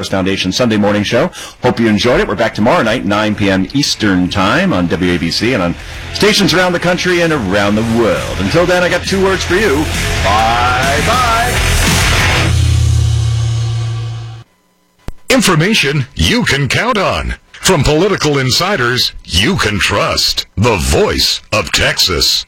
Travis Foundation Sunday morning show. Hope you enjoyed it. We're back tomorrow night, 9 p.m. Eastern Time on WABC and on stations around the country and around the world. Until then, I got 2 words for you. Bye-bye. Information you can count on. From political insiders you can trust. The Voice of Texas.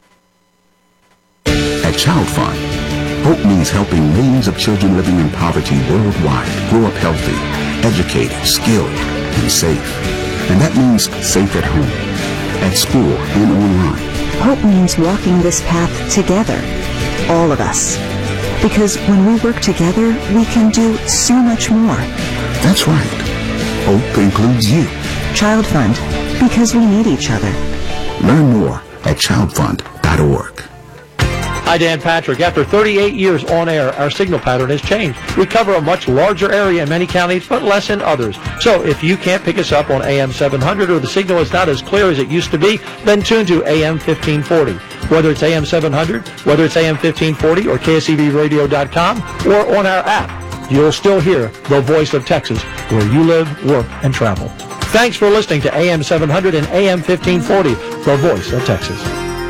At Child Fund, hope means helping millions of children living in poverty worldwide grow up healthy, educated, skilled, and safe. And that means safe at home, at school, and online. Hope means walking this path together, all of us. Because when we work together, we can do so much more. That's right. Hope includes you. Child Fund, because we need each other. Learn more at childfund.org. Hi, Dan Patrick. After 38 years on air, our signal pattern has changed. We cover a much larger area in many counties, but less in others. So if you can't pick us up on AM 700 or the signal is not as clear as it used to be, then tune to AM 1540. Whether it's AM 700, whether it's AM 1540 or KSEVradio.com or on our app, you'll still hear the Voice of Texas where you live, work, and travel. Thanks for listening to AM 700 and AM 1540, the Voice of Texas.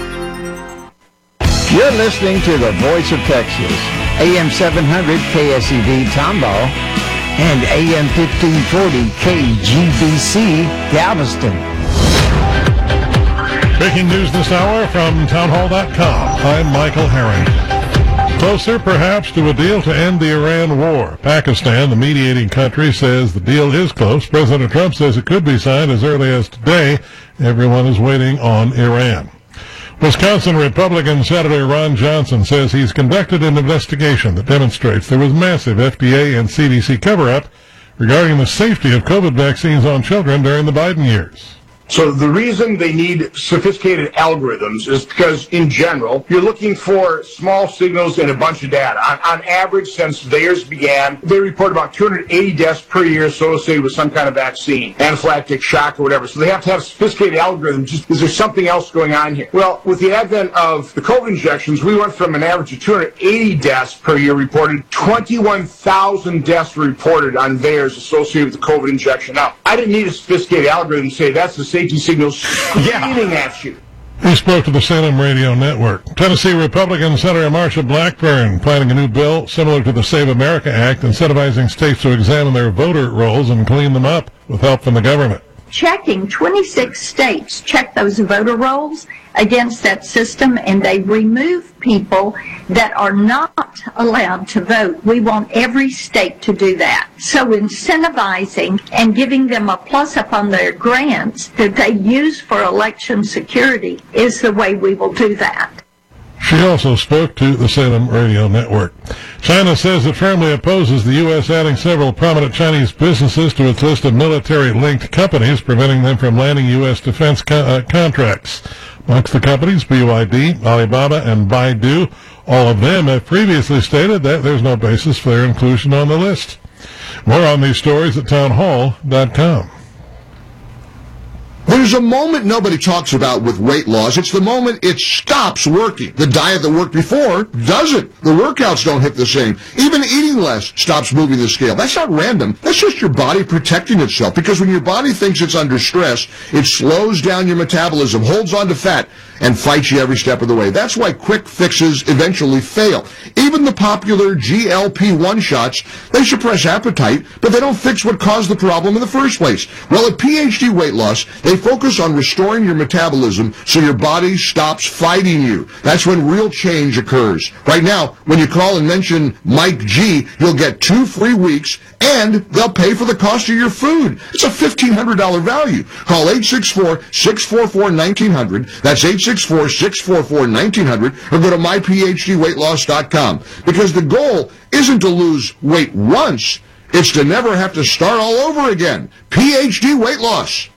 You're listening to the Voice of Texas, AM 700 KSEV Tomball and AM 1540 KGBC Galveston. Breaking news this hour from townhall.com. I'm Michael Harrington. Closer, perhaps, to a deal to end the Iran war. Pakistan, the mediating country, says the deal is close. President Trump says it could be signed as early as today. Everyone is waiting on Iran. Wisconsin Republican Senator Ron Johnson says he's conducted an investigation that demonstrates there was massive FDA and CDC cover-up regarding the safety of COVID vaccines on children during the Biden years. So the reason they need sophisticated algorithms is because, in general, you're looking for small signals and a bunch of data. On average, since VAERS began, they report about 280 deaths per year associated with some kind of vaccine, anaphylactic shock or whatever. So they have to have sophisticated algorithms. Is there something else going on here? Well, with the advent of the COVID injections, we went from an average of 280 deaths per year reported, 21,000 deaths reported on VAERS associated with the COVID injection. Now, I didn't need a sophisticated algorithm to say that's the safety signals screaming at you. He spoke to the Salem Radio Network. Tennessee Republican Senator Marsha Blackburn planning a new bill similar to the Save America Act, incentivizing states to examine their voter rolls and clean them up with help from the government. Checking 26 states check those voter rolls against that system, and they remove people that are not allowed to vote. We want every state to do that. So incentivizing and giving them a plus up on their grants that they use for election security is the way we will do that. She also spoke to the Salem Radio Network. China says it firmly opposes the U.S. adding several prominent Chinese businesses to its list of military-linked companies, preventing them from landing U.S. defense contracts. Amongst the companies, BYD, Alibaba, and Baidu, all of them have previously stated that there's no basis for their inclusion on the list. More on these stories at townhall.com. There's a moment nobody talks about with weight loss. It's the moment it stops working. The diet that worked before doesn't. The workouts don't hit the same. Even eating less stops moving the scale. That's not random. That's just your body protecting itself. Because when your body thinks it's under stress, it slows down your metabolism, holds on to fat, and fights you every step of the way. That's why quick fixes eventually fail. Even the popular GLP-1 shots, they suppress appetite, but they don't fix what caused the problem in the first place. Well, at PhD Weight Loss, they focus on restoring your metabolism so your body stops fighting you. That's when real change occurs. Right now, when you call and mention Mike G, you'll get 2 free weeks, and they'll pay for the cost of your food. It's a $1,500 value. Call 864-644-1900. That's 864-644-1900, or go to myphdweightloss.com. Because the goal isn't to lose weight once, it's to never have to start all over again. PhD Weight Loss.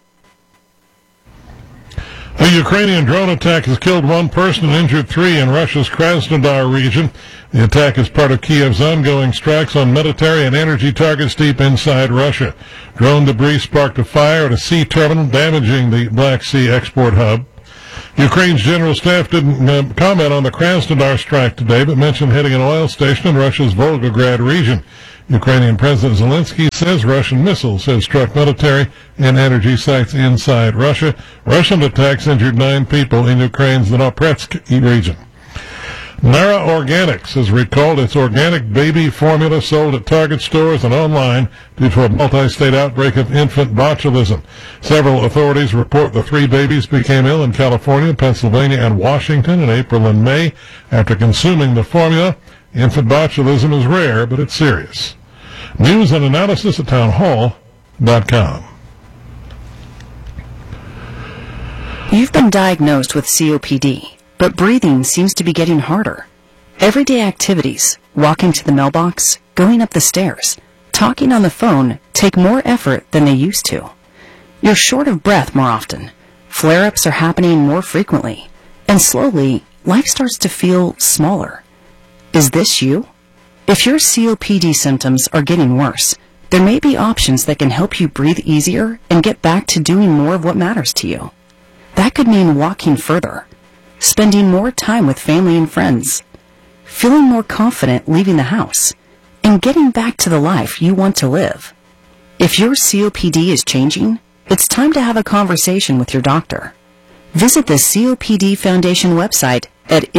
A Ukrainian drone attack has killed 1 person and injured 3 in Russia's Krasnodar region. The attack is part of Kiev's ongoing strikes on military and energy targets deep inside Russia. Drone debris sparked a fire at a sea terminal, damaging the Black Sea export hub. Ukraine's general staff didn't comment on the Krasnodar strike today, but mentioned hitting an oil station in Russia's Volgograd region. Ukrainian President Zelensky says Russian missiles have struck military and energy sites inside Russia. Russian attacks injured 9 people in Ukraine's Donetsk region. Nara Organics has recalled its organic baby formula sold at Target stores and online due to a multi-state outbreak of infant botulism. Several authorities report the 3 babies became ill in California, Pennsylvania, and Washington in April and May after consuming the formula. Infant botulism is rare, but it's serious. News and analysis at townhall.com. You've been diagnosed with COPD, but breathing seems to be getting harder. Everyday activities, walking to the mailbox, going up the stairs, talking on the phone take more effort than they used to. You're short of breath more often. Flare-ups are happening more frequently. And slowly, life starts to feel smaller. Is this you? If your COPD symptoms are getting worse, there may be options that can help you breathe easier and get back to doing more of what matters to you. That could mean walking further, spending more time with family and friends, feeling more confident leaving the house, and getting back to the life you want to live. If your COPD is changing, it's time to have a conversation with your doctor. Visit the COPD Foundation website at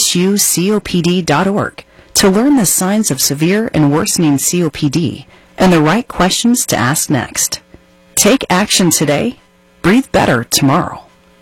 isthisyoucopd.org to learn the signs of severe and worsening COPD and the right questions to ask next. Take action today. Breathe better tomorrow.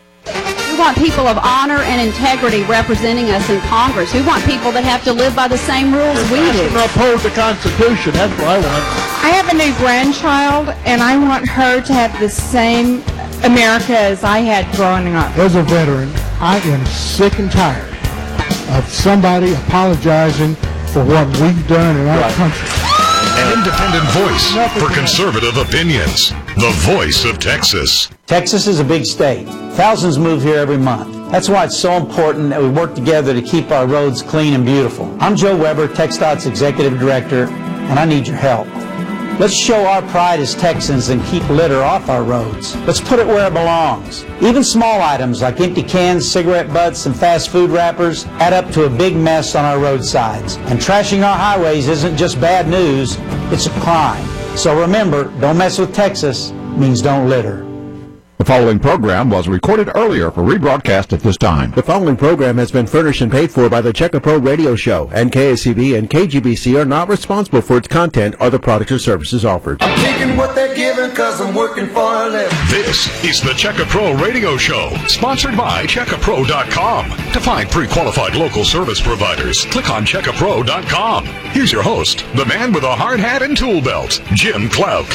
We want people of honor and integrity representing us in Congress. We want people that have to live by the same rules we do. Uphold the Constitution. That's what I want. I have a new grandchild, and I want her to have the same America as I had growing up. As a veteran, I am sick and tired of somebody apologizing for what we've done in our country. An independent voice for conservative opinions. The voice of Texas. Texas is a big state. Thousands move here every month. That's why it's so important that we work together to keep our roads clean and beautiful. I'm Joe Weber, TxDOT's Executive Director, and I need your help. Let's show our pride as Texans and keep litter off our roads. Let's put it where it belongs. Even small items like empty cans, cigarette butts, and fast food wrappers add up to a big mess on our roadsides. And trashing our highways isn't just bad news, it's a crime. So remember, don't mess with Texas means don't litter. The following program was recorded earlier for rebroadcast at this time. The following program has been furnished and paid for by the Checker Pro Radio Show, and KSCB and KGBC are not responsible for its content or the products or services offered. I'm taking what they're giving because I'm working for a living. This is the Checker Pro Radio Show, sponsored by CheckerPro.com. To find pre-qualified local service providers, click on CheckerPro.com. Here's your host, the man with a hard hat and tool belt, Jim Clouk.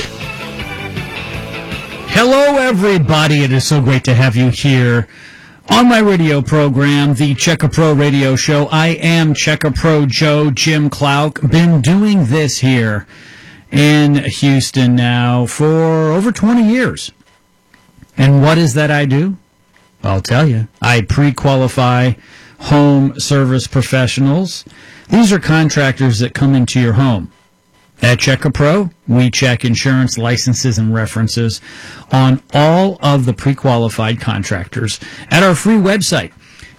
Hello, everybody. It is so great to have you here on my radio program, the Checker Pro Radio Show. I am Checker Pro Joe, Jim Clouk. Been doing this here in Houston now for over 20 years. And what is that I do? I'll tell you. I pre-qualify home service professionals. These are contractors that come into your home. At Checker Pro, we check insurance, licenses, and references on all of the pre-qualified contractors at our free website,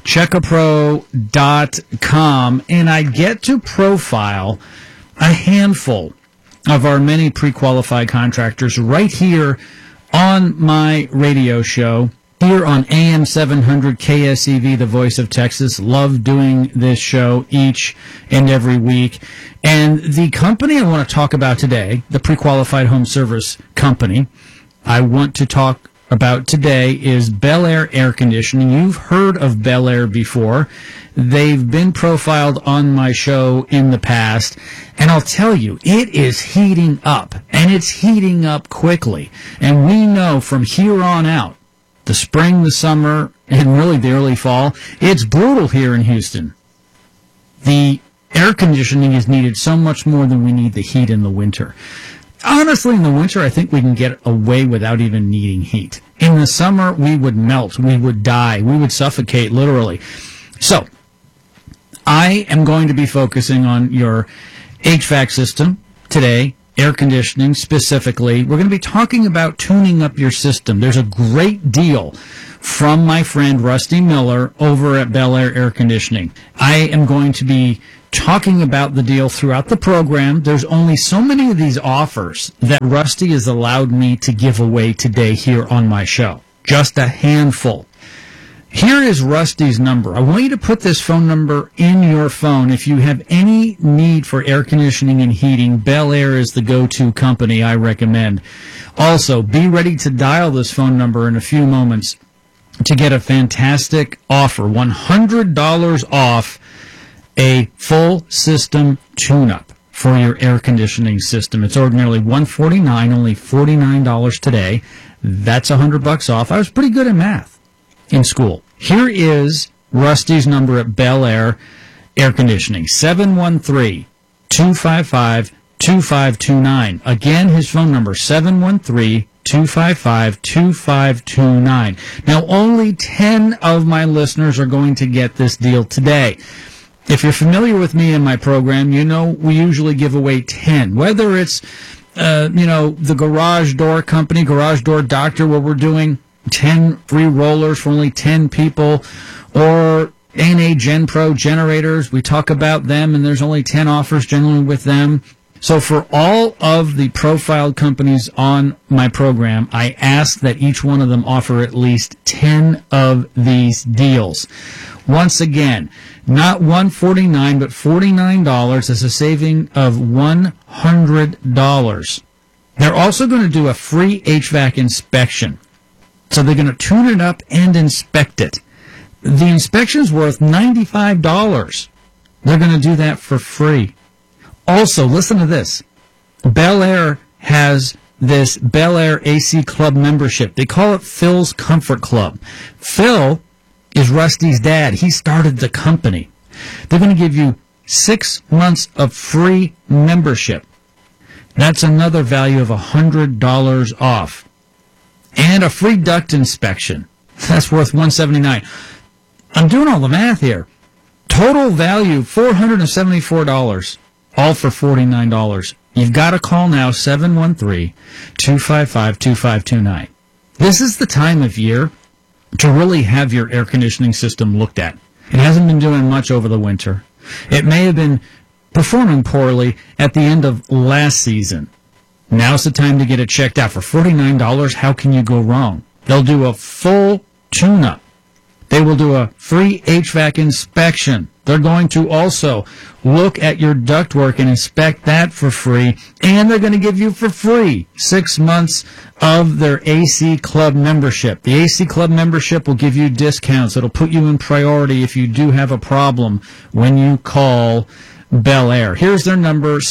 checkerpro.com, and I get to profile a handful of our many pre-qualified contractors right here on my radio show, here on AM 700 KSEV, the voice of Texas. Love doing this show each and every week. And the company I want to talk about today, the Pre-Qualified Home Service Company, I want to talk about today is Bel Air Air Conditioning. You've heard of Bel Air before. They've been profiled on my show in the past. And I'll tell you, it is heating up. And it's heating up quickly. And we know from here on out, the spring, the summer, and really the early fall, it's brutal here in Houston. The air conditioning is needed so much more than we need the heat in the winter. Honestly, in the winter, I think we can get away without even needing heat. In the summer, we would melt, we would die, we would suffocate, literally. So, I am going to be focusing on your HVAC system today. Air conditioning specifically. We're going to be talking about tuning up your system. There's a great deal from my friend Rusty Miller over at Bel Air Air Conditioning. I am going to be talking about the deal throughout the program. There's only so many of these offers that Rusty has allowed me to give away today here on my show. Just a handful. Here is Rusty's number. I want you to put this phone number in your phone. If you have any need for air conditioning and heating, Bel Air is the go-to company I recommend. Also, be ready to dial this phone number in a few moments to get a fantastic offer. $100 off a full system tune-up for your air conditioning system. It's ordinarily $149, only $49 today. That's $100 off. I was pretty good at math in school. Here is Rusty's number at Bel Air Air Conditioning, 713-255-2529. Again, his phone number, 713-255-2529. Now, only 10 of my listeners are going to get this deal today. If you're familiar with me and my program, you know we usually give away 10. Whether it's, the Garage Door Company, Garage Door Doctor, where we're doing 10 free rollers for only 10 people, or A&A GenPro generators. We talk about them, and there's only 10 offers generally with them. So for all of the profiled companies on my program, I ask that each one of them offer at least 10 of these deals. Once again, not $149, but $49 is a saving of $100. They're also going to do a free HVAC inspection. So they're going to tune it up and inspect it. The inspection's worth $95. They're going to do that for free. Also, listen to this. Bel Air has this Bel Air AC Club membership. They call it Phil's Comfort Club. Phil is Rusty's dad. He started the company. They're going to give you 6 months of free membership. That's another value of $100 off. And a free duct inspection. That's worth $179. I'm doing all the math here. Total value, $474. All for $49. You've got to call now, 713-255-2529. This is the time of year to really have your air conditioning system looked at. It hasn't been doing much over the winter. It may have been performing poorly at the end of last season. Now's the time to get it checked out. For $49, how can you go wrong? They'll do a full tune-up. They will do a free HVAC inspection. They're going to also look at your ductwork and inspect that for free. And they're going to give you for free 6 months of their AC Club membership. The AC Club membership will give you discounts. It'll put you in priority if you do have a problem when you call Bel Air. Here's their number,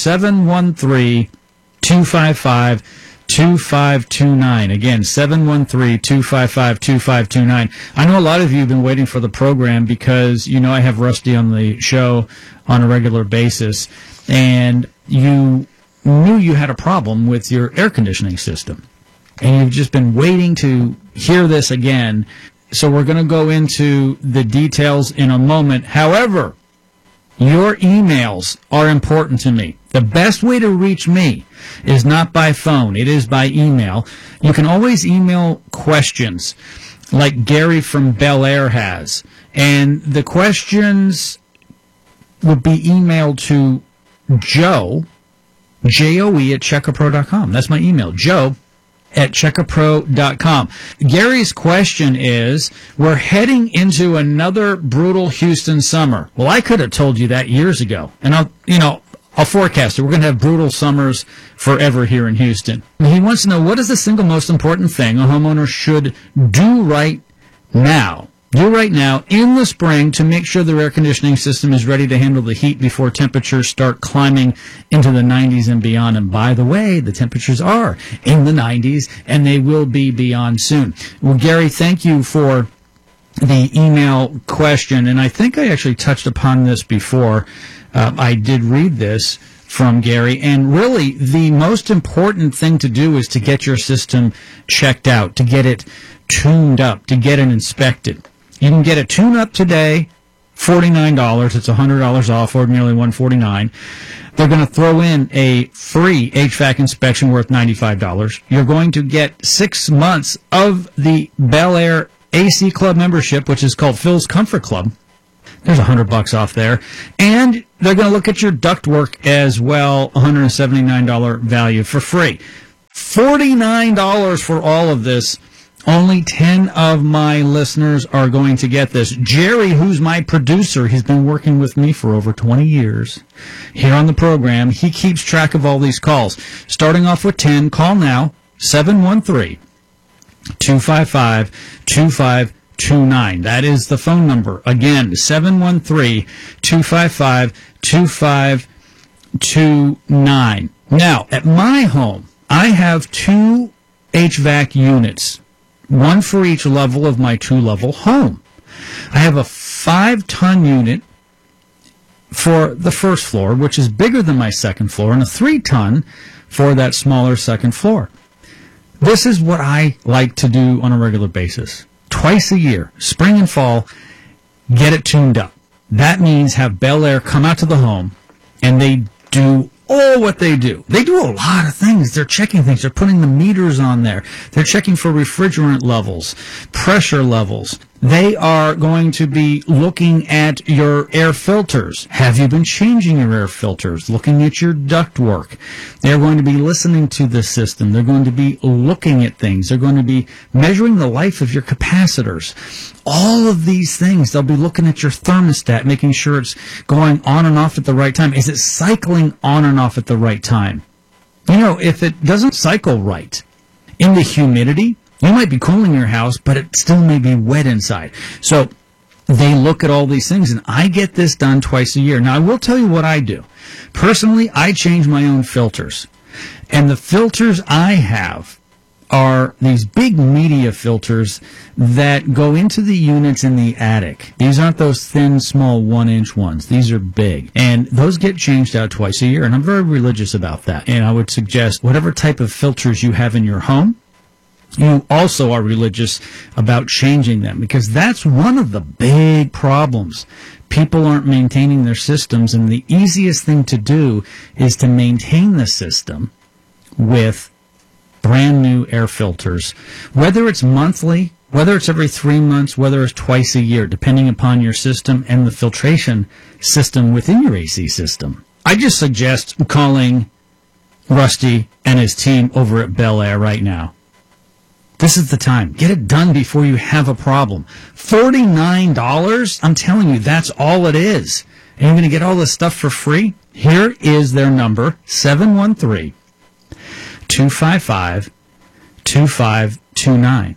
713-255-2529. Again, 713-255-2529. I know a lot of you have been waiting for the program because you know I have Rusty on the show on a regular basis, and you knew you had a problem with your air conditioning system. And you've just been waiting to hear this again. So we're going to go into the details in a moment. However, your emails are important to me. The best way to reach me is not by phone. It is by email. You can always email questions like Gary from Bel Air has. And the questions would be emailed to Joe, J-O-E, at checkapro.com. That's my email, Joe at checkapro.com. Gary's question is, we're heading into another brutal Houston summer. Well, I could have told you that years ago. And I'll forecast it. We're going to have brutal summers forever here in Houston. He wants to know, what is the single most important thing a homeowner should do right now in the spring to make sure their air conditioning system is ready to handle the heat before temperatures start climbing into the 90s and beyond. And by the way, the temperatures are in the 90s, and they will be beyond soon. Well, Gary, thank you for the email question, and I think I actually touched upon this before. I did read this from Gary, and really the most important thing to do is to get your system checked out, to get it tuned up, to get it inspected. You can get a tune-up today, $49. It's $100 off, ordinarily $149. They're going to throw in a free HVAC inspection worth $95. You're going to get 6 months of the Bel Air AC Club membership, which is called Phil's Comfort Club. There's $100 off there. And they're going to look at your ductwork as well, $179 value for free. $49 for all of this. Only 10 of my listeners are going to get this. Jerry, who's my producer, he's been working with me for over 20 years here on the program. He keeps track of all these calls. Starting off with 10, call now, 713-255-2529. That is the phone number. Again, 713-255-2529. Now, at my home, I have 2 HVAC units, one for each level of my 2-level home. I have a 5-ton unit for the first floor, which is bigger than my second floor, and a 3-ton for that smaller second floor. This is what I like to do on a regular basis. Twice a year, spring and fall, get it tuned up. That means have Bel Air come out to the home, and they do all what they do. They do a lot of things. They're checking things. They're putting the meters on there. They're checking for refrigerant levels, pressure levels. They are going to be looking at your air filters. Have you been changing your air filters? Looking at your ductwork. They're going to be listening to the system. They're going to be looking at things. They're going to be measuring the life of your capacitors. All of these things. They'll be looking at your thermostat, making sure it's going on and off at the right time. Is it cycling on and off at the right time? You know, if it doesn't cycle right in the humidity, you might be cooling your house, but it still may be wet inside. So they look at all these things, and I get this done twice a year. Now, I will tell you what I do. Personally, I change my own filters. And the filters I have are these big media filters that go into the units in the attic. These aren't those thin, small 1-inch ones. These are big. And those get changed out twice a year, and I'm very religious about that. And I would suggest whatever type of filters you have in your home, you also are religious about changing them, because that's one of the big problems. People aren't maintaining their systems, and the easiest thing to do is to maintain the system with brand new air filters, whether it's monthly, whether it's every 3 months, whether it's twice a year, depending upon your system and the filtration system within your AC system. I just suggest calling Rusty and his team over at Bel Air right now. This is the time. Get it done before you have a problem. $49? I'm telling you, that's all it is. And you're going to get all this stuff for free? Here is their number, 713-255-2529.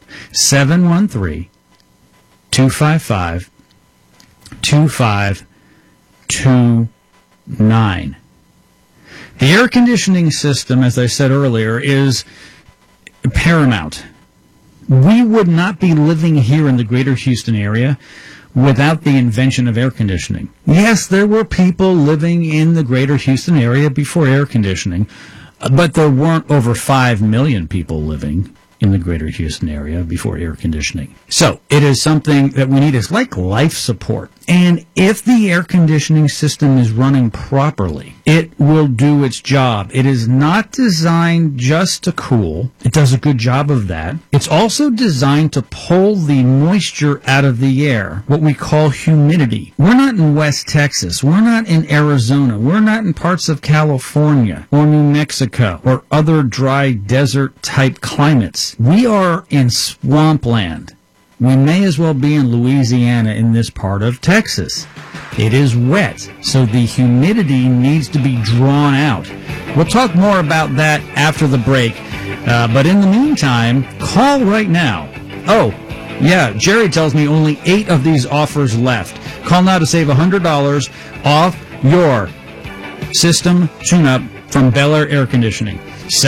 713-255-2529. The air conditioning system, as I said earlier, is paramount. We would not be living here in the greater Houston area without the invention of air conditioning. Yes, there were people living in the greater Houston area before air conditioning, but there weren't over 5 million people living in the greater Houston area before air conditioning. So it is something that we need. It's like life support. And if the air conditioning system is running properly, it will do its job. It is not designed just to cool. It does a good job of that. It's also designed to pull the moisture out of the air, what we call humidity. We're not in West Texas. We're not in Arizona. We're not in parts of California or New Mexico or other dry desert type climates. We are in swampland. We may as well be in Louisiana in this part of Texas. It is wet, so the humidity needs to be drawn out. We'll talk more about that after the break. But in the meantime, call right now. Oh, yeah, Jerry tells me only 8 of these offers left. Call now to save $100 off your system tune-up from Bel Air Air Conditioning.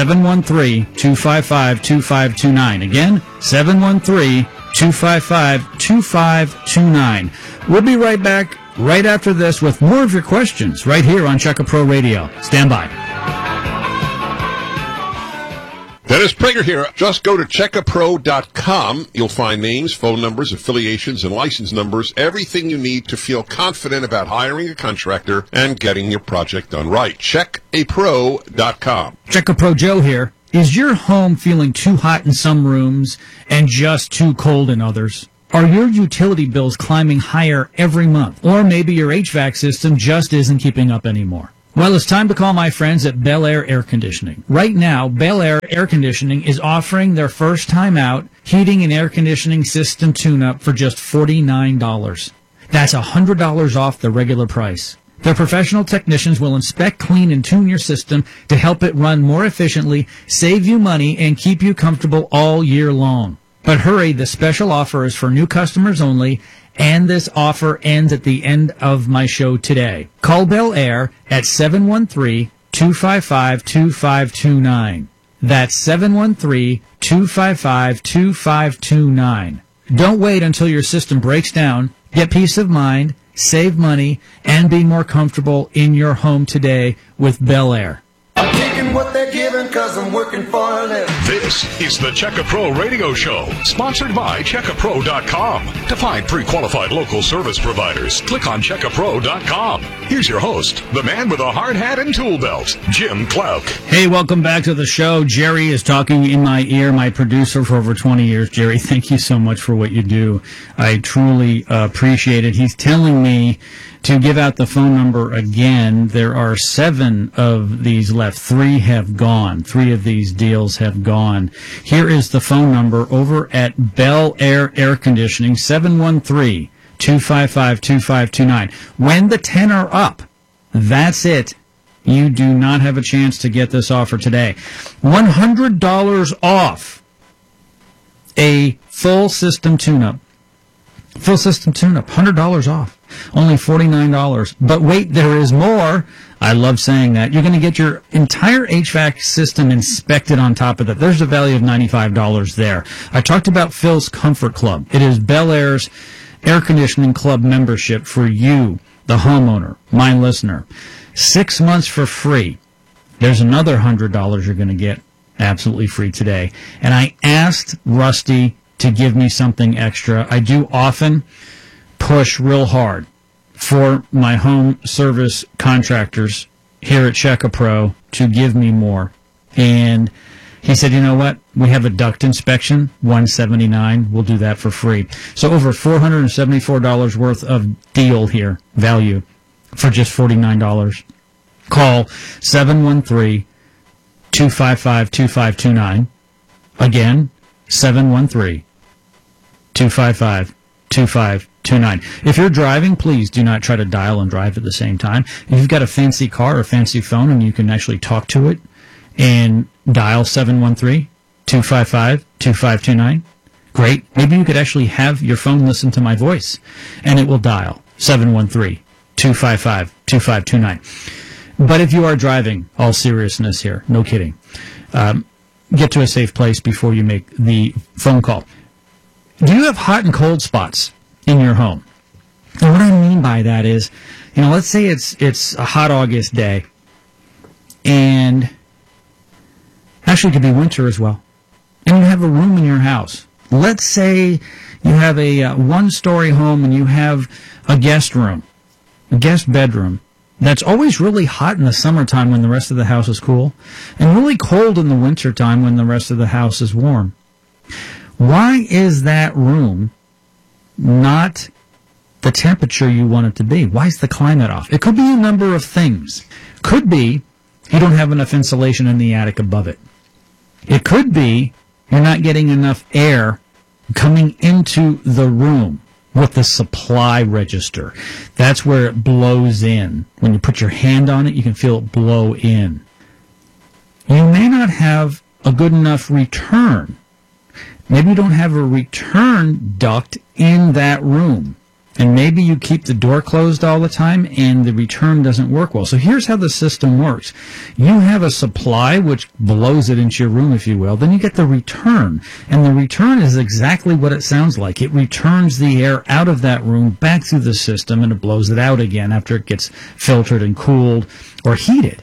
713-255-2529. Again, 713-255-2529. We'll be right back right after this with more of your questions right here on Checka Pro Radio. Stand by. Dennis Prager here. Just go to checkapro.com. You'll find names, phone numbers, affiliations, and license numbers, everything you need to feel confident about hiring a contractor and getting your project done right. Checkapro.com. Checka Pro Joe here. Is your home feeling too hot in some rooms and just too cold in others? Are your utility bills climbing higher every month? Or maybe your HVAC system just isn't keeping up anymore? Well, it's time to call my friends at Bel Air Air Conditioning. Right now, Bel Air Air Conditioning is offering their first time out heating and air conditioning system tune-up for just $49. That's $100 off the regular price. Their professional technicians will inspect, clean, and tune your system to help it run more efficiently, save you money, and keep you comfortable all year long. But hurry, the special offer is for new customers only, and this offer ends at the end of my show today. Call Bel Air at 713-255-2529. That's 713-255-2529. Don't wait until your system breaks down. Get peace of mind, save money, and be more comfortable in your home today with Bel Air. I'm taking what they're giving because I'm working for a living. This is the Checka Pro Radio Show, sponsored by CheckaPro.com. To find pre-qualified local service providers, click on CheckaPro.com. Here's your host, the man with a hard hat and tool belt, Jim Clouk. Hey, welcome back to the show. Jerry is talking in my ear, my producer for over 20 years. Jerry, thank you so much for what you do. I truly appreciate it. He's telling me to give out the phone number again. There are 7 of these left. 3 have gone. 3 of these deals have gone. Here is the phone number over at Bel Air Air Conditioning, 713-255-2529. When the 10 are up, that's it. You do not have a chance to get this offer today. $100 off a full system tune-up. Full system tune-up, $100 off. Only $49. But wait, there is more. I love saying that. You're going to get your entire HVAC system inspected on top of that. There's a value of $95 there. I talked about Phil's Comfort Club. It is Bel Air's air conditioning club membership for you, the homeowner, my listener. 6 months for free. There's another $100 you're going to get absolutely free today. And I asked Rusty to give me something extra. I do often push real hard for my home service contractors here at Checka Pro to give me more. And he said, you know what? We have a duct inspection, $179. We'll do that for free. So over $474 worth of deal here, value, for just $49. Call 713-255-2529. Again, 713-255-2529. If you're driving, please do not try to dial and drive at the same time. If you've got a fancy car or a fancy phone and you can actually talk to it and dial 713-255-2529, great. Maybe you could actually have your phone listen to my voice and it will dial 713-255-2529. But if you are driving, all seriousness here, no kidding, get to a safe place before you make the phone call. Do you have hot and cold spots in your home? And what I mean by that is, let's say it's a hot August day, and actually it could be winter as well, and you have a room in your house. Let's say you have a one-story home and you have a guest room, a guest bedroom, that's always really hot in the summertime when the rest of the house is cool, and really cold in the wintertime when the rest of the house is warm. Why is that room not the temperature you want it to be? Why is the climate off? It could be a number of things. Could be you don't have enough insulation in the attic above it. It could be you're not getting enough air coming into the room with the supply register. That's where it blows in. When you put your hand on it, you can feel it blow in. You may not have a good enough return. Maybe you don't have a return duct in that room. And maybe you keep the door closed all the time and the return doesn't work well. So here's how the system works. You have a supply which blows it into your room, if you will. Then you get the return. And the return is exactly what it sounds like. It returns the air out of that room back through the system and it blows it out again after it gets filtered and cooled or heated.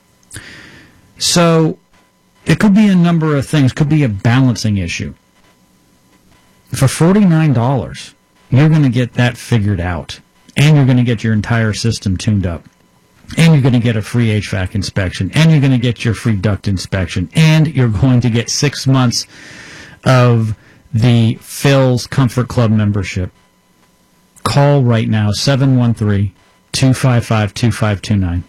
So it could be a number of things. It could be a balancing issue. For $49, you're going to get that figured out, and you're going to get your entire system tuned up. And you're going to get a free HVAC inspection, and you're going to get your free duct inspection, and you're going to get 6 months of the Phil's Comfort Club membership. Call right now, 713-255-2529.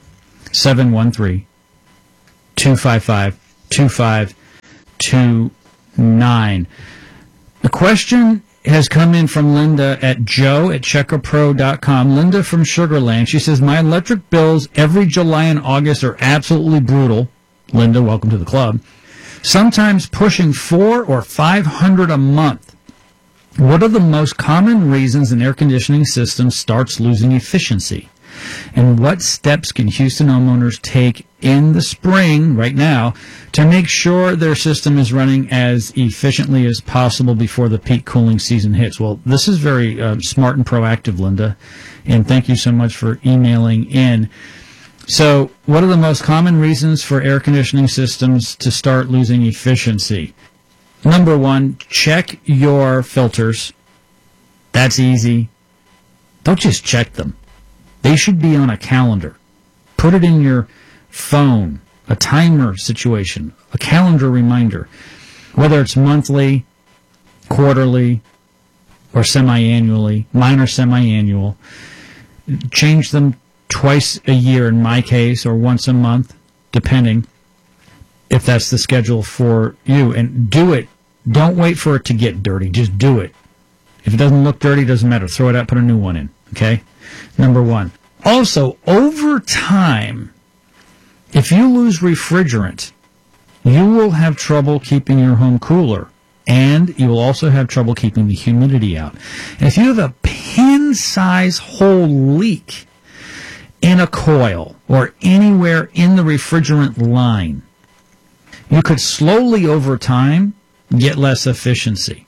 713-255-2529. The question has come in from Linda at joe@checkapro.com. Linda from Sugar Land. She says, my electric bills every July and August are absolutely brutal. Linda, welcome to the club. Sometimes pushing $400 or $500 a month. What are the most common reasons an air conditioning system starts losing efficiency? And what steps can Houston homeowners take in the spring, right now, to make sure their system is running as efficiently as possible before the peak cooling season hits? Well, this is very smart and proactive, Linda, and thank you so much for emailing in. So, what are the most common reasons for air conditioning systems to start losing efficiency? Number one, check your filters. That's easy. Don't just check them. They should be on a calendar. Put it in your phone, a timer situation, a calendar reminder, whether it's monthly, quarterly, or semi-annually. Mine are semi-annual. Change them twice a year in my case, or once a month, depending if that's the schedule for you. And do it. Don't wait for it to get dirty. Just do it. If it doesn't look dirty, it doesn't matter. Throw it out, put a new one in. Okay? Number one. Also, over time, if you lose refrigerant, you will have trouble keeping your home cooler, and you will also have trouble keeping the humidity out. And if you have a pin-size hole leak in a coil or anywhere in the refrigerant line, you could slowly, over time, get less efficiency.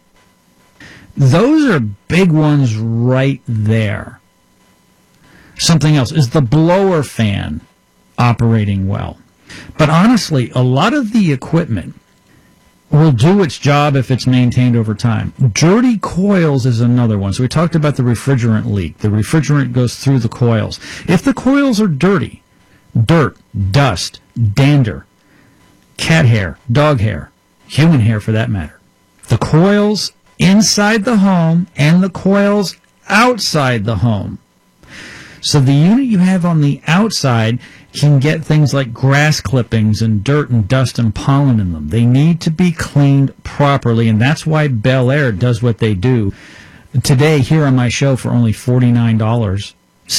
Those are big ones right there. Something else, is the blower fan operating well? But honestly, a lot of the equipment will do its job if it's maintained over time. Dirty coils is another one. So we talked about the refrigerant leak. The refrigerant goes through the coils. If the coils are dirty, dirt, dust, dander, cat hair, dog hair, human hair for that matter, the coils inside the home and the coils outside the home. So the unit you have on the outside can get things like grass clippings and dirt and dust and pollen in them. They need to be cleaned properly, and that's why Bel Air does what they do. Today, here on my show for only $49,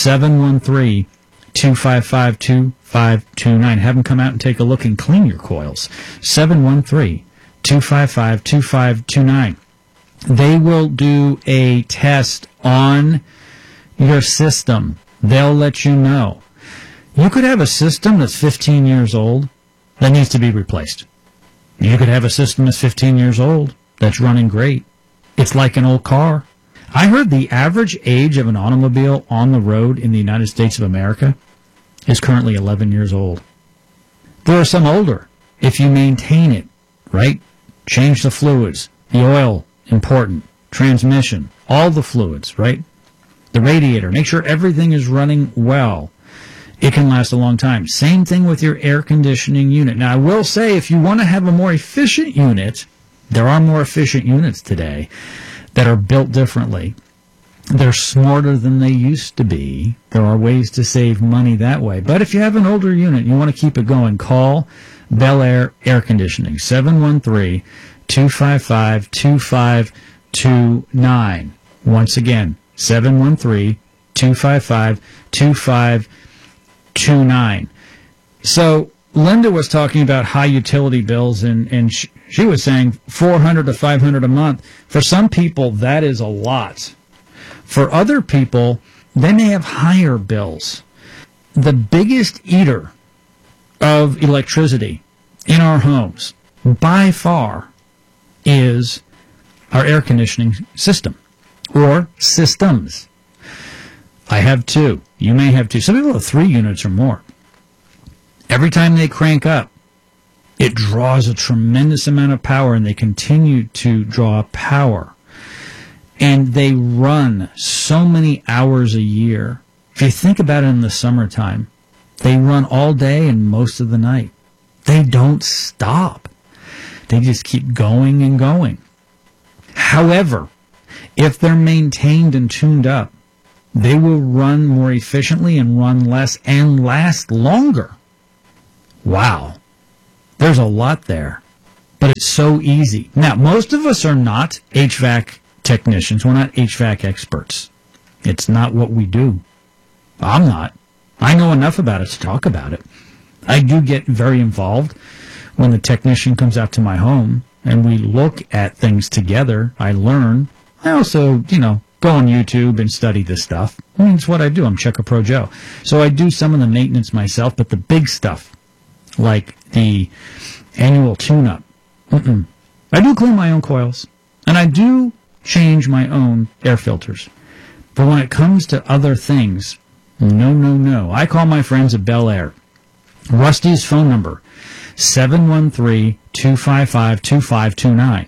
713-255-2529. Have them come out and take a look and clean your coils. 713-255-2529. They will do a test on your system. They'll let you know. You could have a system that's 15 years old that needs to be replaced. You could have a system that's 15 years old that's running great. It's like an old car. I heard the average age of an automobile on the road in the United States of America is currently 11 years old. There are some older. If you maintain it, right? Change the fluids. The oil, important. Transmission, all the fluids, right? The radiator, make sure everything is running well. It can last a long time. Same thing with your air conditioning unit. Now, I will say, if you want to have a more efficient unit, there are more efficient units today that are built differently. They're smarter than they used to be. There are ways to save money that way. But if you have an older unit and you want to keep it going, call Bel Air Air Conditioning, 713-255-2529. Once again, 713-255-2529. So Linda was talking about high utility bills, and she was saying $400 to $500 a month. For some people, that is a lot. For other people, they may have higher bills. The biggest eater of electricity in our homes, by far, is our air conditioning system. Or systems. I have two. You may have two. Some people have 3 units or more. Every time they crank up, it draws a tremendous amount of power, and they continue to draw power. And they run so many hours a year. If you think about it in the summertime, They run all day and most of the night. They don't stop. They just keep going and going. However, if they're maintained and tuned up, they will run more efficiently and run less and last longer. Wow. There's a lot there, but it's so easy. Now, most of us are not HVAC technicians. We're not HVAC experts. It's not what we do. I'm not. I know enough about it to talk about it. I do get very involved when the technician comes out to my home and we look at things together. I learn. I also, go on YouTube and study this stuff. I mean, it's what I do. I'm Checker Pro Joe. So I do some of the maintenance myself, but the big stuff, like the annual tune-up, I do clean my own coils, and I do change my own air filters. But when it comes to other things, no. I call my friends at Bel Air. Rusty's phone number, 713-255-2529.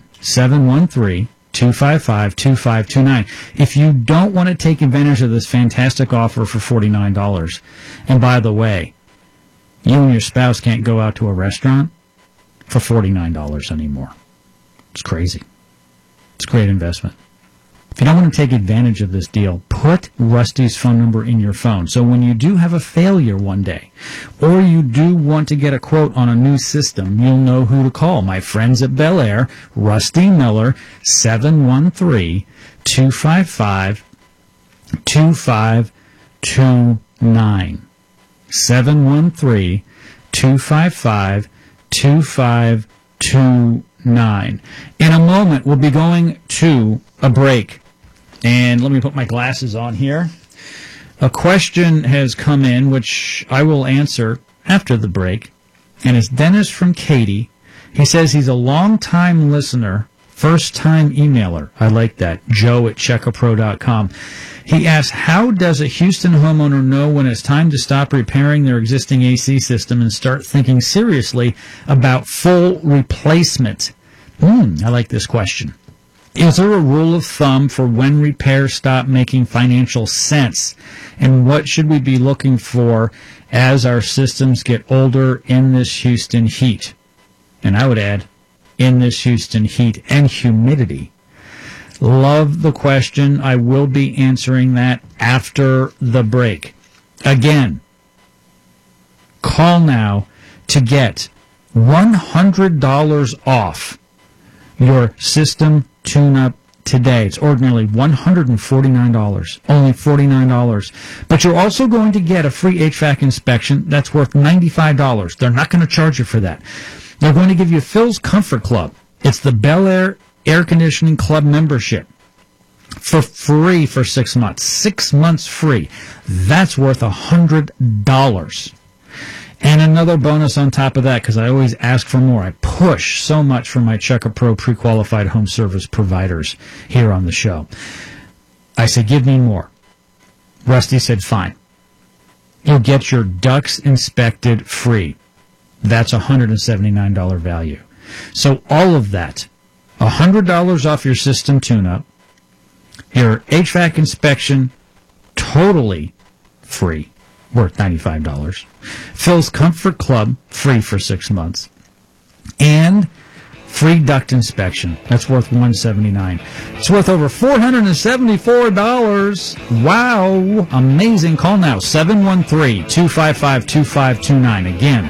713-255-2529. If you don't want to take advantage of this fantastic offer for $49, and by the way, you and your spouse can't go out to a restaurant for $49 anymore. It's crazy. It's a great investment. If you don't want to take advantage of this deal, put Rusty's phone number in your phone. So when you do have a failure one day, or you do want to get a quote on a new system, you'll know who to call. My friends at Bel Air, Rusty Miller, 713-255-2529. 713-255-2529. In a moment, we'll be going to a break. And let me put my glasses on here. A question has come in, which I will answer after the break. And it's Dennis from Katy. He says he's a long-time listener, first-time emailer. I like that. Joe at checkapro.com. He asks, how does a Houston homeowner know when it's time to stop repairing their existing AC system and start thinking seriously about full replacement? I like this question. Is there a rule of thumb for when repairs stop making financial sense? And what should we be looking for as our systems get older in this Houston heat? And I would add, in this Houston heat and humidity. Love the question. I will be answering that after the break. Again, call now to get $100 off your system tune-up today. It's ordinarily $149, only $49. But you're also going to get a free HVAC inspection that's worth $95. They're not going to charge you for that. They're going to give you Phil's Comfort Club. It's the Bel Air Air Conditioning Club membership for free for 6 months. 6 months free. That's worth $100. And another bonus on top of that, because I always ask for more. I push so much for my Checker Pro pre-qualified home service providers here on the show. I said, give me more. Rusty said, fine. You'll get your ducts inspected free. That's $179 value. So all of that, $100 off your system tune-up, your HVAC inspection totally free, worth $95. Phil's Comfort Club, free for 6 months. And free duct inspection. That's worth $179. It's worth over $474. Wow. Amazing. Call now, 713-255-2529. Again,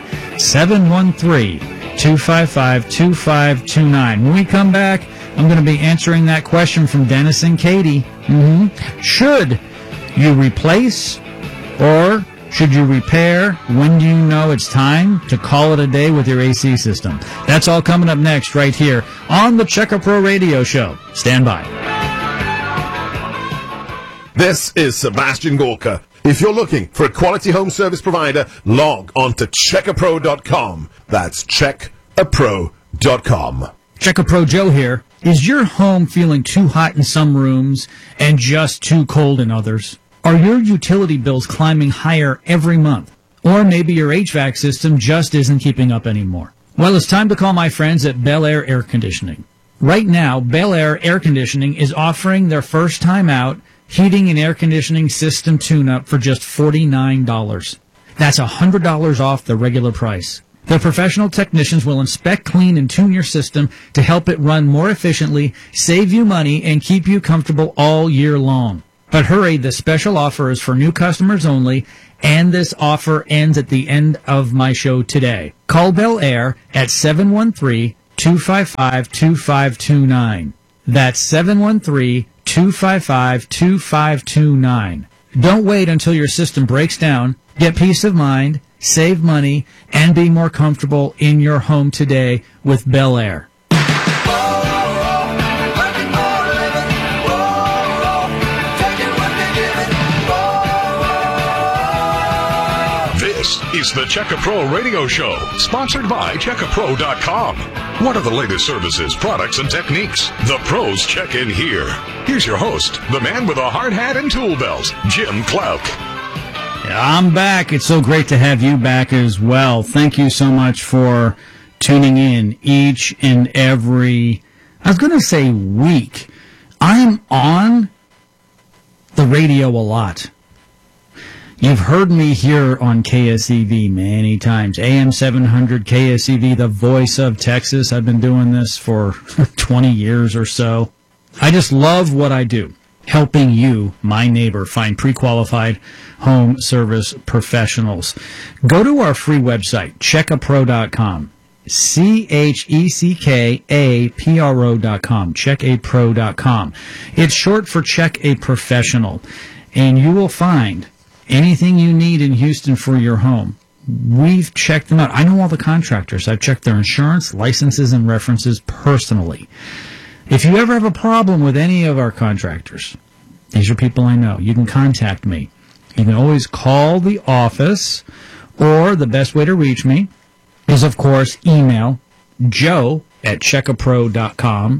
713-255-2529. When we come back, I'm going to be answering that question from Dennis and Katy. Should you replace or should you repair? When do you know it's time to call it a day with your AC system? That's all coming up next right here on the Checker Pro Radio Show. Stand by. This is Sebastian Gorka. If you're looking for a quality home service provider, log on to checkapro.com. That's checkapro.com. Checker Pro Joe here. Is your home feeling too hot in some rooms and just too cold in others? Are your utility bills climbing higher every month? Or maybe your HVAC system just isn't keeping up anymore? Well, it's time to call my friends at Bel Air Air Conditioning. Right now, Bel Air Air Conditioning is offering their first time out heating and air conditioning system tune-up for just $49. That's $100 off the regular price. Their professional technicians will inspect, clean, and tune your system to help it run more efficiently, save you money, and keep you comfortable all year long. But hurry, the special offer is for new customers only, and this offer ends at the end of my show today. Call Bel Air at 713-255-2529. That's 713-255-2529. Don't wait until your system breaks down. Get peace of mind, save money, and be more comfortable in your home today with Bel Air. This is the Checka Pro Radio Show, sponsored by CheckaPro.com. What are the latest services, products, and techniques? The pros check in here. Here's your host, the man with a hard hat and tool belt, Jim Clouk. I'm back. It's so great to have you back as well. Thank you so much for tuning in each and every, I was going to say week. I'm on the radio a lot. You've heard me here on KSEV many times. AM 700 KSEV, the voice of Texas. I've been doing this for 20 years or so. I just love what I do, helping you, my neighbor, find pre-qualified home service professionals. Go to our free website, checkapro.com. CheckAPRO.com. Checkapro.com. It's short for Check a Professional. And you will find anything you need in Houston for your home. We've checked them out. I know all the contractors. I've checked their insurance, licenses, and references personally. If you ever have a problem with any of our contractors, these are people I know. You can contact me. You can always call the office, or the best way to reach me is, of course, email joe@checkapro.com,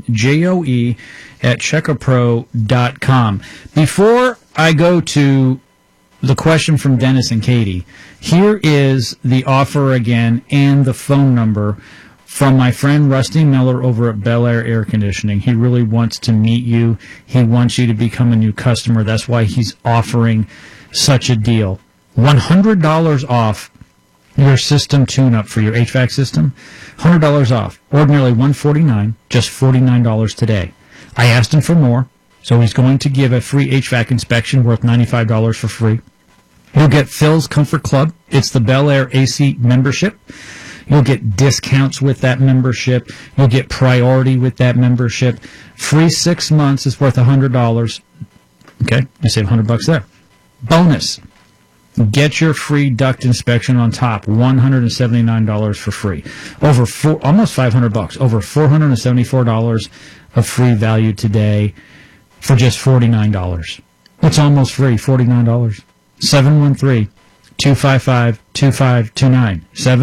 joe@checkapro.com. Before I go to the question from Dennis and Katie, here is the offer again and the phone number from my friend Rusty Miller over at Bel Air Air Conditioning. He really wants to meet you. He wants you to become a new customer. That's why he's offering such a deal. $100 off your system tune-up for your HVAC system. $100 off. Ordinarily $149, just $49 today. I asked him for more, so he's going to give a free HVAC inspection worth $95 for free. You'll get Phil's Comfort Club. It's the Bel Air AC membership. You'll get discounts with that membership. You'll get priority with that membership. Free 6 months is worth $100. Okay, you save $100 there. Bonus. Get your free duct inspection on top. $179 for free. Almost $500. Over $474 of free value today for just $49. It's almost free. $49. 713-255-2529.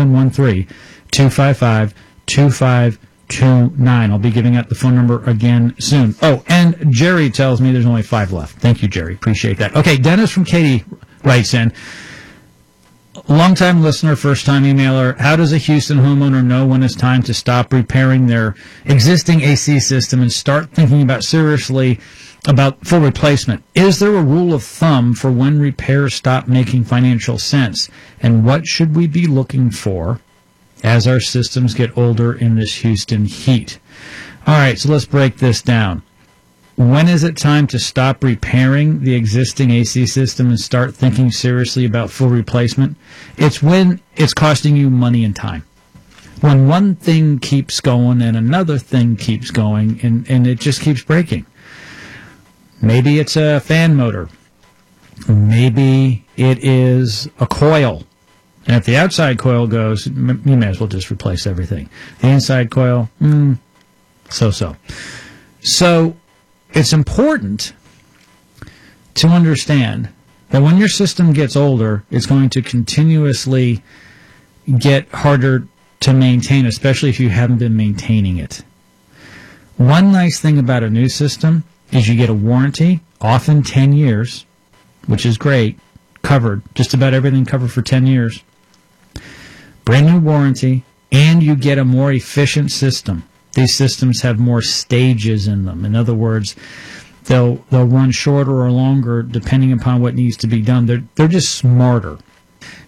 713-255-2529. I'll be giving out the phone number again soon. Oh, and Jerry tells me there's only 5 left. Thank you, Jerry. Appreciate that. Okay, Dennis from Katy writes in. Long-time listener, first-time emailer. How does a Houston homeowner know when it's time to stop repairing their existing AC system and start thinking about seriously about full replacement? Is there a rule of thumb for when repairs stop making financial sense? And what should we be looking for as our systems get older in this Houston heat? All right, so let's break this down. When is it time to stop repairing the existing AC system and start thinking seriously about full replacement? It's when it's costing you money and time. When one thing keeps going and another thing keeps going and it just keeps breaking. Maybe it's a fan motor. Maybe it is a coil. And if the outside coil goes, you may as well just replace everything. The inside coil, so-so. So it's important to understand that when your system gets older, it's going to continuously get harder to maintain, especially if you haven't been maintaining it. One nice thing about a new system is you get a warranty, often 10 years, which is great, covered, just about everything covered for 10 years. Brand new warranty, and you get a more efficient system. These systems have more stages in them. In other words, they'll run shorter or longer depending upon what needs to be done. They're just smarter.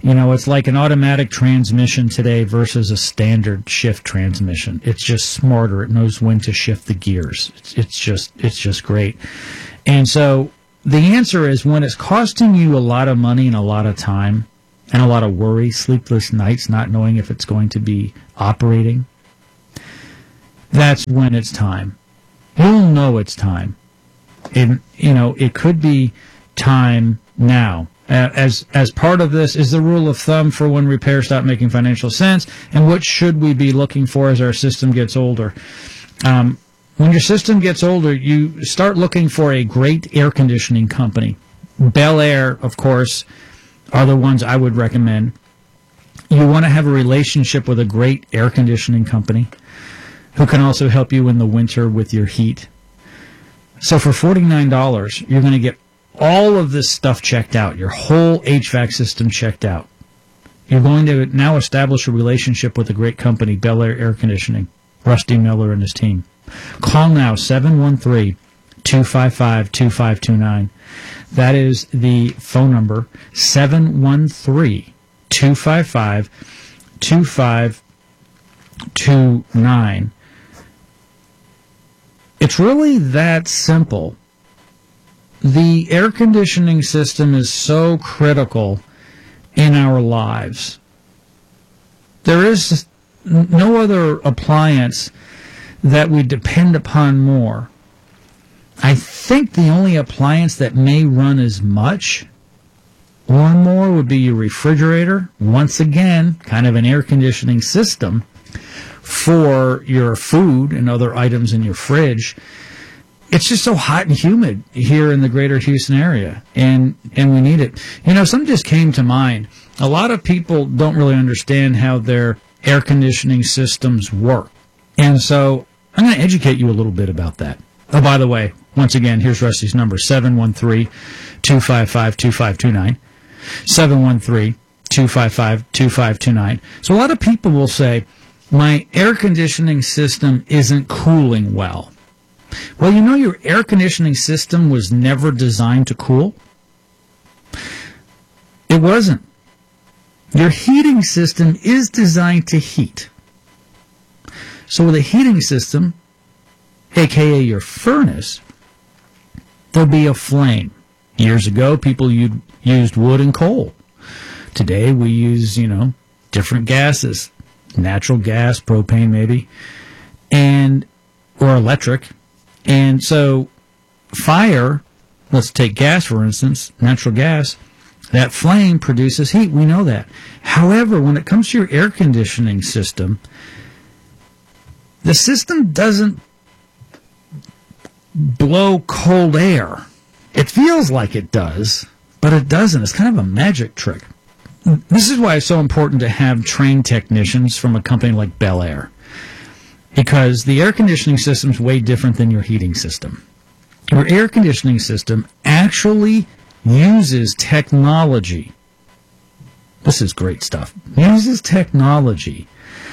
It's like an automatic transmission today versus a standard shift transmission. It's just smarter. It knows when to shift the gears. It's just great. And so the answer is, when it's costing you a lot of money and a lot of time and a lot of worry, sleepless nights, not knowing if it's going to be operating, that's when it's time. You'll know it's time. And, it could be time now. As part of this is the rule of thumb for when repairs stop making financial sense, and what should we be looking for as our system gets older. When your system gets older, you start looking for a great air conditioning company. Bel Air, of course, are the ones I would recommend. You want to have a relationship with a great air conditioning company who can also help you in the winter with your heat. So for $49, you're going to get all of this stuff checked out, your whole HVAC system checked out. You're going to now establish a relationship with a great company, Bel Air Air Conditioning, Rusty Miller and his team. Call now, 713-255-2529. That is the phone number, 713-255-2529. It's really that simple. The air conditioning system is so critical in our lives. There is no other appliance that we depend upon more. I think the only appliance that may run as much or more would be your refrigerator. Once again, kind of an air conditioning system for your food and other items in your fridge. It's just so hot and humid here in the greater Houston area, and we need it. Something just came to mind. A lot of people don't really understand how their air conditioning systems work. And so I'm going to educate you a little bit about that. Oh, by the way, once again, here's Rusty's number, 713-255-2529. 713-255-2529. So a lot of people will say, my air conditioning system isn't cooling well. Well, your air conditioning system was never designed to cool. It wasn't. Your heating system is designed to heat. So with a heating system, aka your furnace, there'll be a flame. Years ago, people used wood and coal. Today, we use, different gases. Natural gas, propane maybe, or electric. And so fire, let's take gas for instance, natural gas, that flame produces heat. We know that. However, when it comes to your air conditioning system, the system doesn't blow cold air. It feels like it does, but it doesn't. It's kind of a magic trick. This is why it's so important to have trained technicians from a company like Bel Air, because the air conditioning system is way different than your heating system. Your air conditioning system actually uses technology. This is great stuff. Uses technology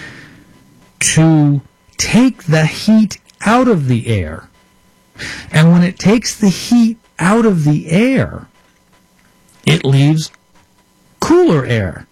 to take the heat out of the air. And when it takes the heat out of the air, it leaves cooler air.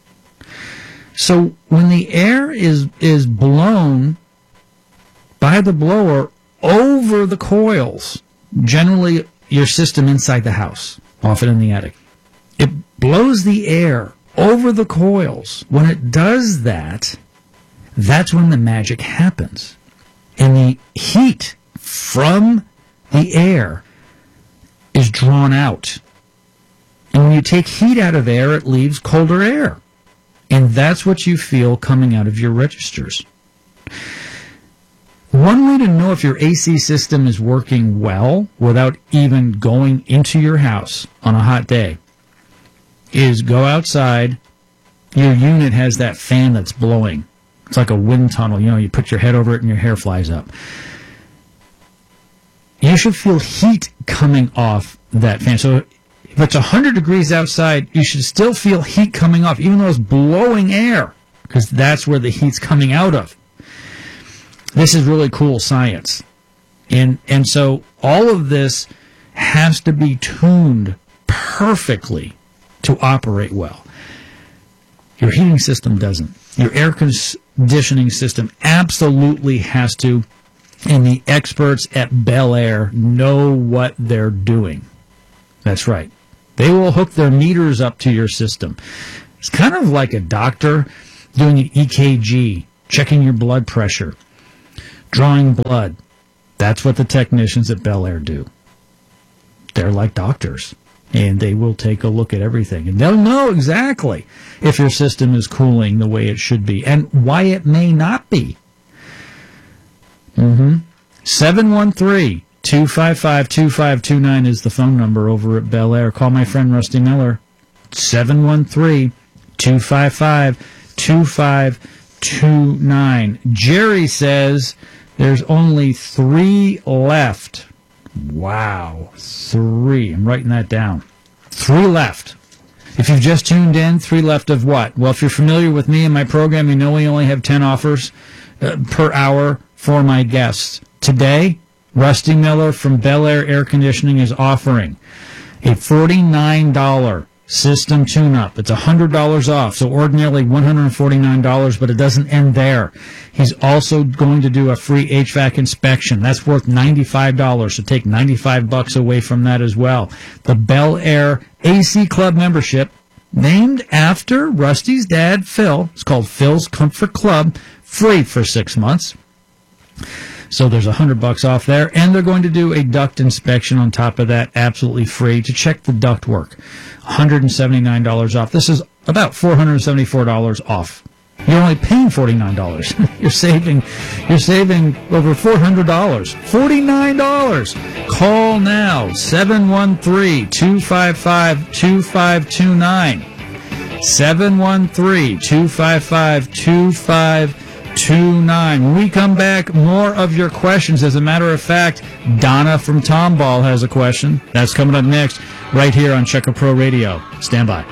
So when the air is blown by the blower over the coils, generally your system inside the house, often in the attic, it blows the air over the coils. When it does that, that's when the magic happens. And the heat from the air is drawn out. And when you take heat out of air, it leaves colder air. And that's what you feel coming out of your registers. One way to know if your AC system is working well without even going into your house on a hot day is go outside. Your unit has that fan that's blowing. It's like a wind tunnel. You put your head over it and your hair flies up. You should feel heat coming off that fan. So if it's 100 degrees outside, you should still feel heat coming off, even though it's blowing air, because that's where the heat's coming out of. This is really cool science. And so all of this has to be tuned perfectly to operate well. Your heating system doesn't. Your air conditioning system absolutely has to, and the experts at Bel Air know what they're doing. That's right. They will hook their meters up to your system. It's kind of like a doctor doing an EKG, checking your blood pressure, drawing blood. That's what the technicians at Bel Air do. They're like doctors, and they will take a look at everything, and they'll know exactly if your system is cooling the way it should be and why it may not be. 713-255-2529 is the phone number over at Bel Air. Call my friend Rusty Miller. 713-255-2529. Jerry says there's only 3 left. Wow. 3. I'm writing that down. 3 left. If you've just tuned in, 3 left of what? Well, if you're familiar with me and my program, you know we only have 10 offers per hour for my guests. Today, Rusty Miller from Bel Air Air Conditioning is offering a $49 system tune-up. It's $100 off, so ordinarily $149, but it doesn't end there. He's also going to do a free HVAC inspection. That's worth $95, so take $95 away from that as well. The Bel Air AC Club membership, named after Rusty's dad, Phil. It's called Phil's Comfort Club, free for 6 months. So there's $100 off there, and they're going to do a duct inspection on top of that, absolutely free, to check the duct work. $179 off. This is about $474 off. You're only paying $49. You're saving over $400. $49. Call now, 713-255-2529. 713-255-2529. When we come back, more of your questions. As a matter of fact, Donna from Tomball has a question. That's coming up next, right here on Checker Pro Radio. Stand by.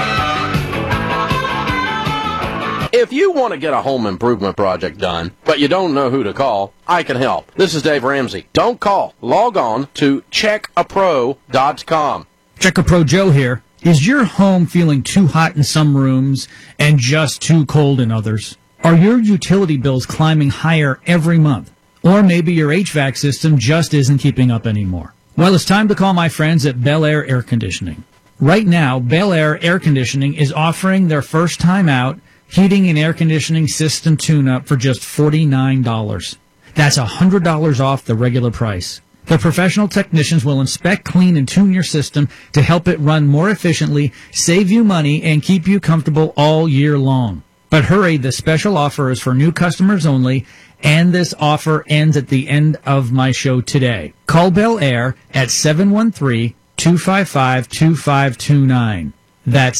If you want to get a home improvement project done, but you don't know who to call, I can help. This is Dave Ramsey. Don't call. Log on to checkapro.com. Checker Pro Joe here. Is your home feeling too hot in some rooms and just too cold in others? Are your utility bills climbing higher every month? Or maybe your HVAC system just isn't keeping up anymore? Well, it's time to call my friends at Bel Air Air Conditioning. Right now, Bel Air Air Conditioning is offering their first time out heating and air conditioning system tune-up for just $49. That's $100 off the regular price. Their professional technicians will inspect, clean, and tune your system to help it run more efficiently, save you money, and keep you comfortable all year long. But hurry, the special offer is for new customers only, and this offer ends at the end of my show today. Call Bel Air at 713-255-2529. That's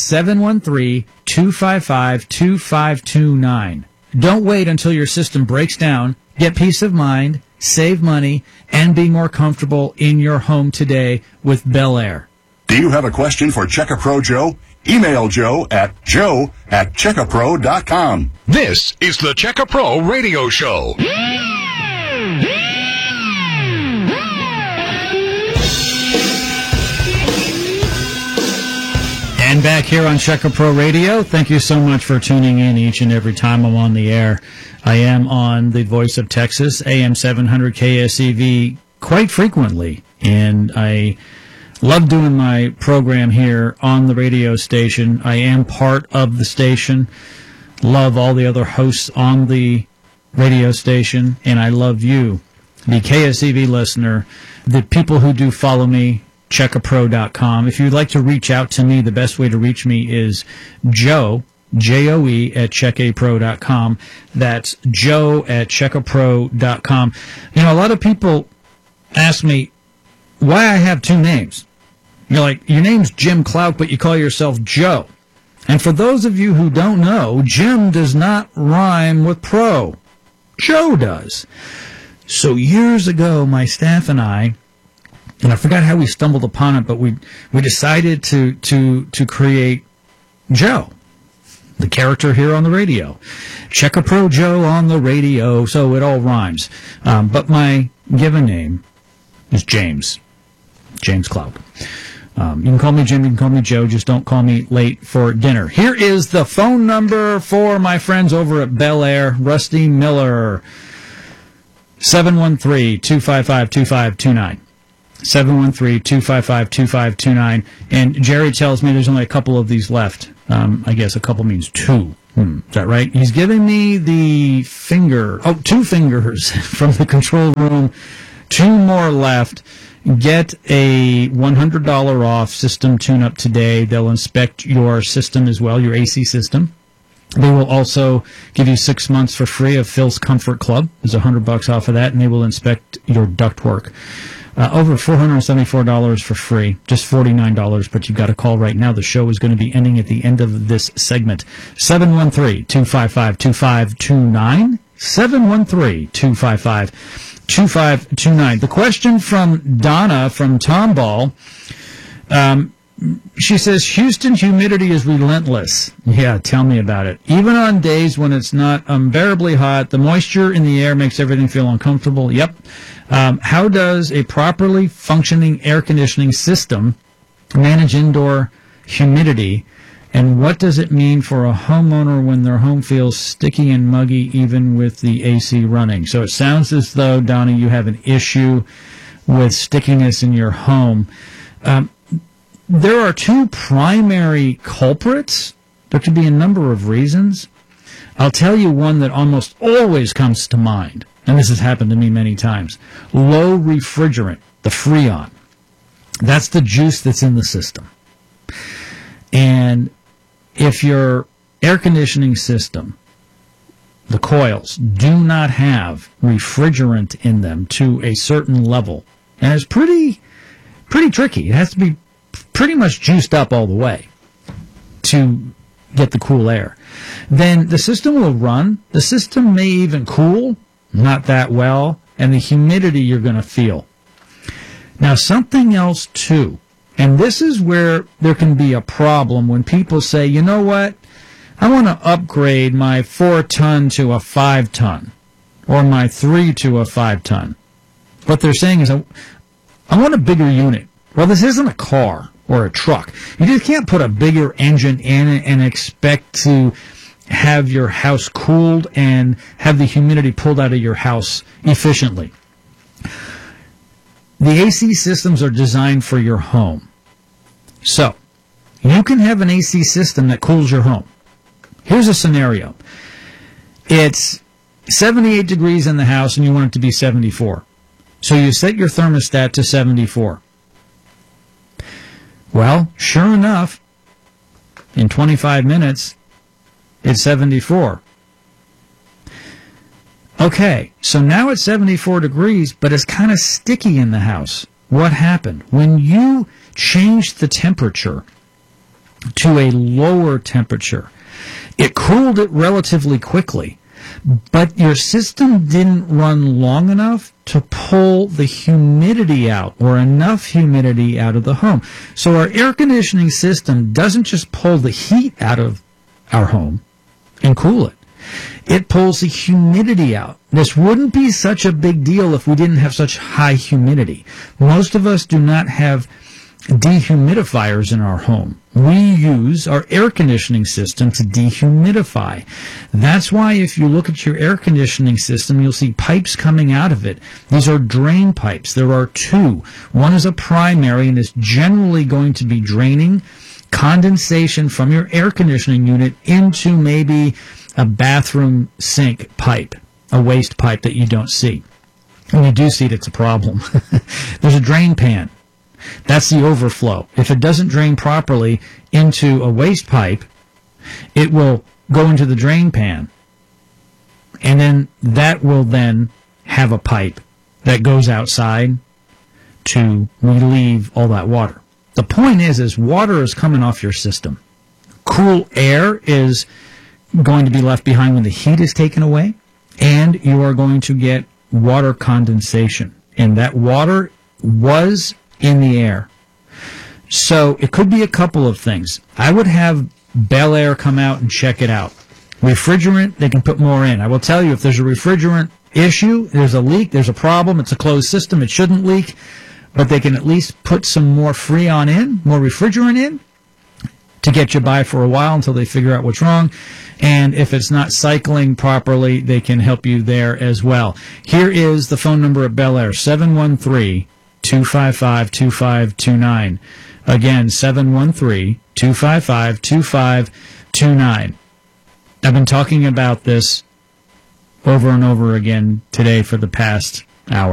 713-255-2529. Don't wait until your system breaks down. Get peace of mind, save money, and be more comfortable in your home today with Bel Air. Do you have a question for Checker Pro Joe? Email Joe at checkapro.com. This is the Checker Pro Radio Show. And back here on Checker Pro Radio, thank you so much for tuning in each and every time I'm on the air. I am on the Voice of Texas, AM 700 KSEV, quite frequently, and I love doing my program here on the radio station. I am part of the station, love all the other hosts on the radio station, and I love you, the KSEV listener, the people who do follow me, checkapro.com. If you'd like to reach out to me, the best way to reach me is Joe, J-O-E, at checkapro.com. That's Joe at checkapro.com. You know, a lot of people ask me why I have two names. You're like, your name's Jim Clout, but you call yourself Joe. And for those of you who don't know, Jim does not rhyme with pro. Joe does. So years ago, my staff and I forgot how we stumbled upon it, but we decided to create Joe, the character here on the radio. Checker Pro Joe on the radio, so it all rhymes. But my given name is James Clout. You can call me Jim, you can call me Joe, just don't call me late for dinner. Here is the phone number for my friends over at Bel Air, Rusty Miller, 713-255-2529. 713-255-2529. And Jerry tells me there's only a couple of these left. I guess a couple means two. Is that right? He's giving me the finger. Oh, 2 fingers from the control room. 2 more left. Get a $100 off system tune-up today. They'll inspect your system as well, your AC system. They will also give you 6 months for free of Phil's Comfort Club. There's $100 off of that, and they will inspect your ductwork. Over $474 for free, just $49, but you've got to call right now. The show is going to be ending at the end of this segment. 713-255-2529. 713-255-2529. The question from Donna from Tomball, she says, Houston humidity is relentless. Yeah, tell me about it. Even on days when it's not unbearably hot, the moisture in the air makes everything feel uncomfortable. Yep. How does a properly functioning air conditioning system manage indoor humidity? And what does it mean for a homeowner when their home feels sticky and muggy even with the AC running? So it sounds as though, Donna, you have an issue with stickiness in your home. There are 2 primary culprits. There could be a number of reasons. I'll tell you one that almost always comes to mind, and this has happened to me many times. Low refrigerant, the Freon. That's the juice that's in the system. And if your air conditioning system, the coils, do not have refrigerant in them to a certain level, and it's pretty tricky. It has to be pretty much juiced up all the way to get the cool air. Then the system will run. The system may even cool, not that well, and the humidity you're going to feel. Now, something else, too, and this is where there can be a problem when people say, you know what, I want to upgrade my 4-ton to a 5-ton, or my 3 to a 5-ton. What they're saying is, I want a bigger unit. Well, this isn't a car or a truck. You just can't put a bigger engine in it and expect to have your house cooled and have the humidity pulled out of your house efficiently. The AC systems are designed for your home. So, you can have an AC system that cools your home. Here's a scenario. It's 78 degrees in the house and you want it to be 74. So you set your thermostat to 74. Well, sure enough, in 25 minutes, it's 74. Okay, so now it's 74 degrees, but it's kind of sticky in the house. What happened? When you changed the temperature to a lower temperature, it cooled it relatively quickly, but your system didn't run long enough to pull the humidity out, or enough humidity out of the home. So our air conditioning system doesn't just pull the heat out of our home and cool it. It pulls the humidity out. This wouldn't be such a big deal if we didn't have such high humidity. Most of us do not have dehumidifiers in our home. We use our air conditioning system to dehumidify. That's why if you look at your air conditioning system, you'll see pipes coming out of it. These are drain pipes. There are 2. One is a primary and is generally going to be draining condensation from your air conditioning unit into maybe a bathroom sink pipe, a waste pipe that you don't see. When you do see it, it's a problem. There's a drain pan. That's the overflow. If it doesn't drain properly into a waste pipe, it will go into the drain pan. And then that will then have a pipe that goes outside to relieve all that water. The point is water is coming off your system. Cool air is going to be left behind when the heat is taken away, and you are going to get water condensation. And that water was in the air. So it could be a couple of things. I would have Bel Air come out and check it out. Refrigerant, they can put more in. I will tell you, if there's a refrigerant issue, there's a leak, there's a problem, it's a closed system, it shouldn't leak. but they can at least put some more Freon in, more refrigerant in, to get you by for a while until they figure out what's wrong. And if it's not cycling properly, they can help you there as well. Here is the phone number at Bel Air, 713-255-2529. Again, 713-255-2529. I've been talking about this over and over again today for the past hour.